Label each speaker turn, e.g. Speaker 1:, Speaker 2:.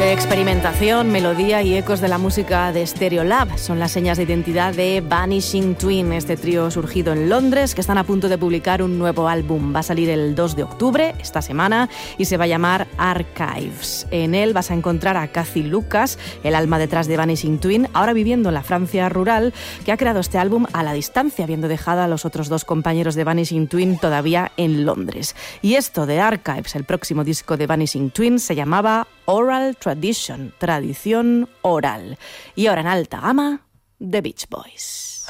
Speaker 1: Experimentación, melodía y ecos de la música de Stereolab son las señas de identidad de Vanishing Twin, este trío surgido en Londres que están a punto de publicar un nuevo álbum. Va a salir el 2 de octubre, esta semana, y se va a llamar Archives. En él vas a encontrar a Cathy Lucas, el alma detrás de Vanishing Twin, ahora viviendo en la Francia rural, que ha creado este álbum a la distancia, habiendo dejado a los otros dos compañeros de Vanishing Twin todavía en Londres. Y esto de Archives, el próximo disco de Vanishing Twin, se llamaba Oral Tradition, tradición oral. Y ahora en alta gama, The Beach Boys.